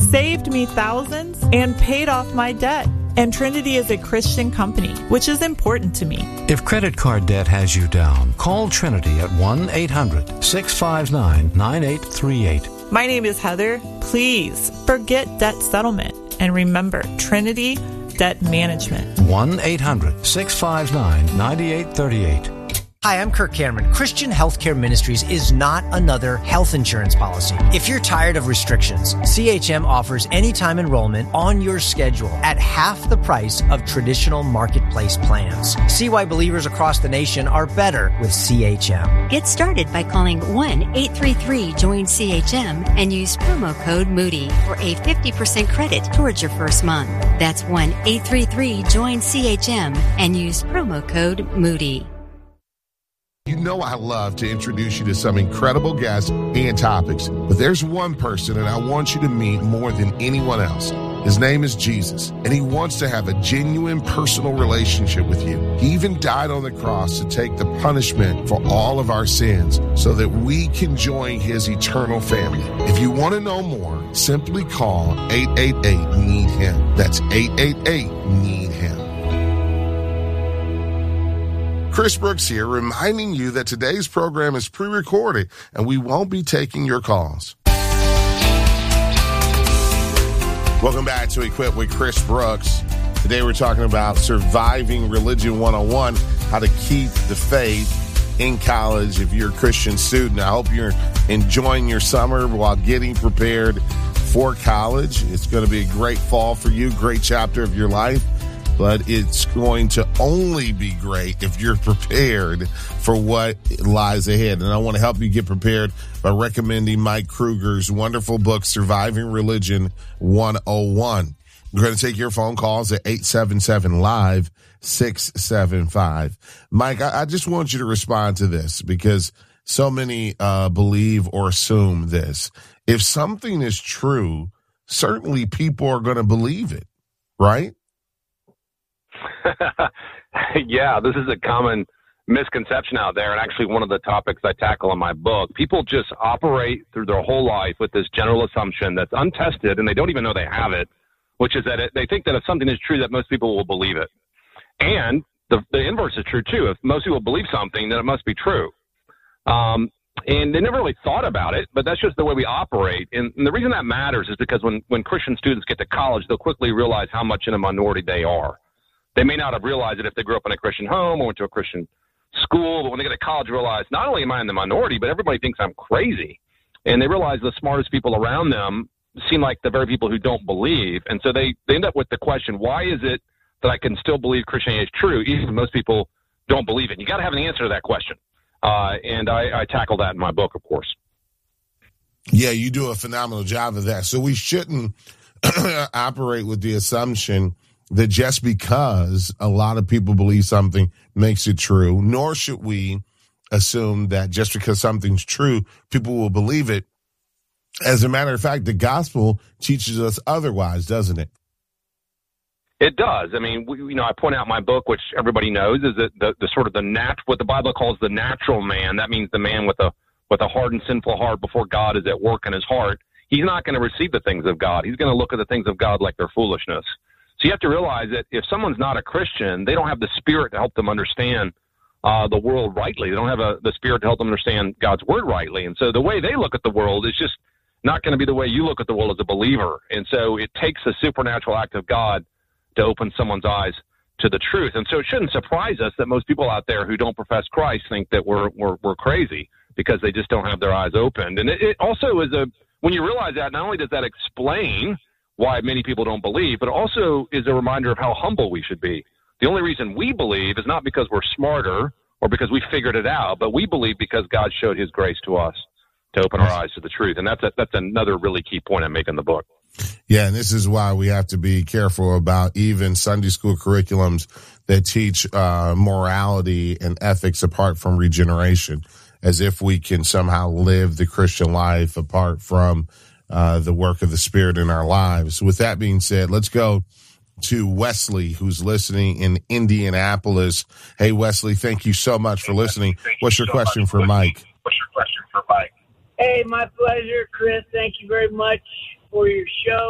saved me thousands, and paid off my debt. And Trinity is a Christian company, which is important to me. If credit card debt has you down, call Trinity at 1-800-659-9838. My name is Heather. Please forget debt settlement and remember Trinity Debt Management. 1-800-659-9838. Hi, I'm Kirk Cameron. Christian Healthcare Ministries is not another health insurance policy. If you're tired of restrictions, CHM offers anytime enrollment on your schedule at half the price of traditional marketplace plans. See why believers across the nation are better with CHM. Get started by calling 1-833-JOIN-CHM and use promo code Moody for a 50% credit towards your first month. That's 1-833-JOIN-CHM and use promo code Moody. You know I love to introduce you to some incredible guests and topics, but there's one person that I want you to meet more than anyone else. His name is Jesus, and he wants to have a genuine personal relationship with you. He even died on the cross to take the punishment for all of our sins so that we can join his eternal family. If you want to know more, simply call 888-NEED-HIM. That's 888-NEED-HIM. Chris Brooks here, reminding you that today's program is pre-recorded and we won't be taking your calls. Welcome back to Equip with Chris Brooks. Today we're talking about surviving Religion 101, how to keep the faith in college if you're a Christian student. I hope you're enjoying your summer while getting prepared for college. It's going to be a great fall for you, great chapter of your life. But it's going to only be great if you're prepared for what lies ahead. And I want to help you get prepared by recommending Mike Kruger's wonderful book, Surviving Religion 101. We're going to take your phone calls at 877-LIVE-675. Mike, I just want you to respond to this because so many believe or assume this. If something is true, certainly people are going to believe it, right? Yeah, this is a common misconception out there, and actually one of the topics I tackle in my book. People just operate through their whole life with this general assumption that's untested, and they don't even know they have it, which is that they think that if something is true, that most people will believe it. And the inverse is true, too. If most people believe something, then it must be true. And they never really thought about it, but that's just the way we operate. And the reason that matters is because when Christian students get to college, they'll quickly realize how much in a minority they are. They may not have realized it if they grew up in a Christian home or went to a Christian school, but when they get to college, realize not only am I in the minority, but everybody thinks I'm crazy. And they realize the smartest people around them seem like the very people who don't believe. And so they end up with the question, why is it that I can still believe Christianity is true, even if most people don't believe it? You got to have an answer to that question. And I tackle that in my book, of course. Yeah, you do a phenomenal job of that. So we shouldn't operate with the assumption that just because a lot of people believe something makes it true, nor should we assume that just because something's true, people will believe it. As a matter of fact, the gospel teaches us otherwise, doesn't it? It does. I mean, I point out in my book, which everybody knows, is that the sort of what the Bible calls the natural man. That means the man with a hard and sinful heart before God is at work in his heart. He's not going to receive the things of God. He's going to look at the things of God like they're foolishness. So you have to realize that if someone's not a Christian, they don't have the Spirit to help them understand the world rightly. They don't have the Spirit to help them understand God's Word rightly. And so the way they look at the world is just not going to be the way you look at the world as a believer. And so it takes a supernatural act of God to open someone's eyes to the truth. And so it shouldn't surprise us that most people out there who don't profess Christ think that we're crazy because they just don't have their eyes opened. And it also is when you realize that, not only does that explain why many people don't believe, but also is a reminder of how humble we should be. The only reason we believe is not because we're smarter or because we figured it out, but we believe because God showed his grace to us to open our eyes to the truth. And that's another really key point I make in the book. Yeah, and this is why we have to be careful about even Sunday school curriculums that teach morality and ethics apart from regeneration, as if we can somehow live the Christian life apart from the work of the Spirit in our lives. With that being said, let's go to Wesley, who's listening in Indianapolis. Hey, Wesley, thank you so much for listening. What's your question for Mike? Hey, my pleasure, Chris. Thank you very much for your show.